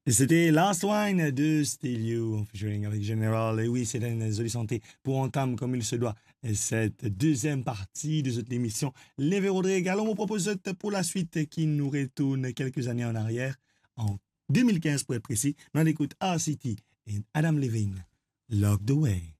C'était Last Wine de Stelio, featuring avec General. Et oui, c'est une jolie santé pour entame comme il se doit. Et cette deuxième partie de cette émission, Les Véros de Régal, on vous propose pour la suite qui nous retourne quelques années en arrière, en 2015 pour être précis. On écoute R-City et Adam Levine, Locked Away.